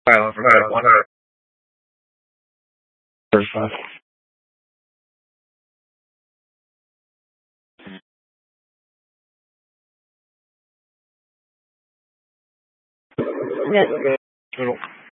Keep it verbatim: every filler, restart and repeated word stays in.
Silence, silence, one hundred. First off. Yeah. Middle.